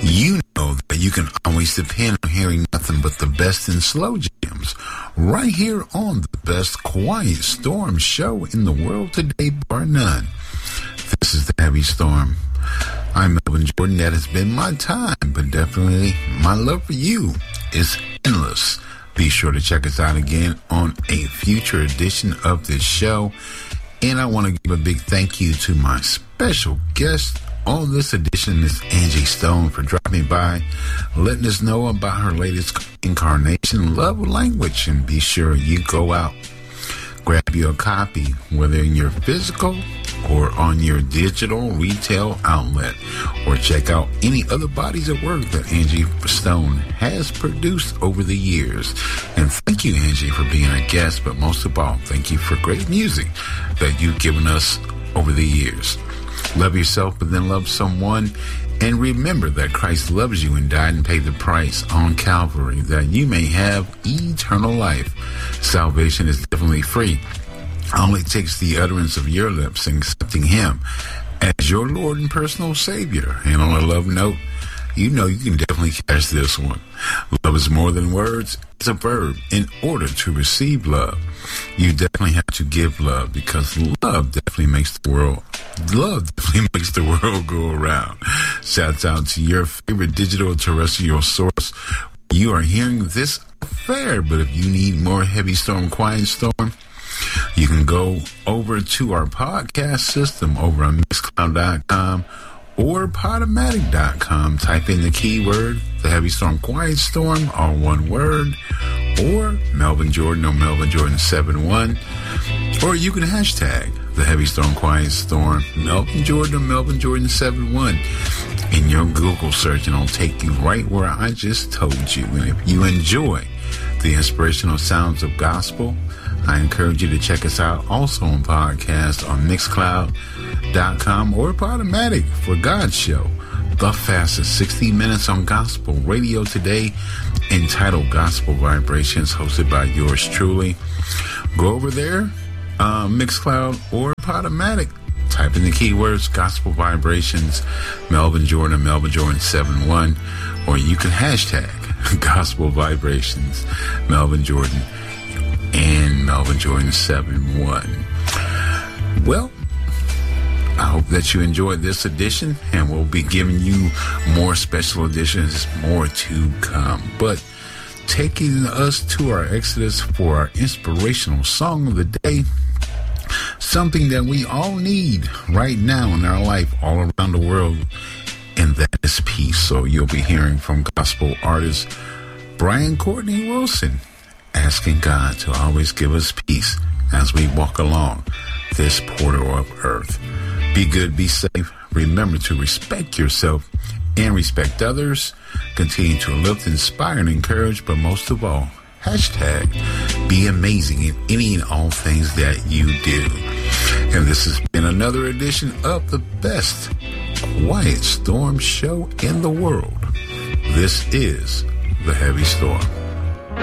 You know that you can always depend on hearing nothing but the best in slow jams right here on the best Quiet Storm show in the world today, bar none. This is the Heavy Storm. I'm Melvin Jordan. That has been my time, but definitely my love for you is endless. Be sure to check us out again on a future edition of this show. And I want to give a big thank you to my special guest on this edition, Miss Angie Stone, for dropping by, letting us know about her latest incarnation, Love Language. And be sure you go out, grab you a copy, whether in your physical or on your digital retail outlet, or check out any other bodies of work that Angie Stone has produced over the years. And thank you, Angie, for being a guest, but most of all, thank you for great music that you've given us over the years. Love yourself, but then love someone. And remember that Christ loves you and died and paid the price on Calvary that you may have eternal life. Salvation is definitely free. All it takes the utterance of your lips and accepting Him as your Lord and personal Savior. And on a love note, you know you can definitely catch this one. Love is more than words. It's a verb. In order to receive love, you definitely have to give love, because love definitely makes the world go around. Shouts out to your favorite digital terrestrial source. You are hearing this affair, but if you need more Heavy Storm, Quiet Storm, you can go over to our podcast system over on Mixcloud.com or Podomatic.com. Type in the keyword, the Heavy Storm, Quiet Storm, all one word, or Melvin Jordan or Melvin Jordan 71, or you can hashtag the Heavy Storm, Quiet Storm, Melvin Jordan or Melvin Jordan 71 in your Google search, and it'll take you right where I just told you. And if you enjoy the inspirational sounds of gospel, I encourage you to check us out also on podcast on Mixcloud.com or Podomatic for God's show, the fastest 60 minutes on gospel radio today, entitled Gospel Vibrations, hosted by yours truly. Go over there, Mixcloud or Podomatic, type in the keywords Gospel Vibrations, Melvin Jordan, Melvin Jordan 71, or you can hashtag Gospel Vibrations, Melvin Jordan and Melvin Jordan 71. Well, I hope that you enjoyed this edition, and we'll be giving you more special editions, more to come. But taking us to our exodus for our inspirational song of the day, something that we all need right now in our life all around the world, and that is peace. So you'll be hearing from gospel artist Brian Courtney Wilson, asking God to always give us peace as we walk along this portal of earth. Be good, be safe. Remember to respect yourself and respect others. Continue to lift, inspire, and encourage, but most of all, hashtag be amazing in any and all things that you do. And this has been another edition of the best Quiet Storm show in the world. This is the Heavy Storm.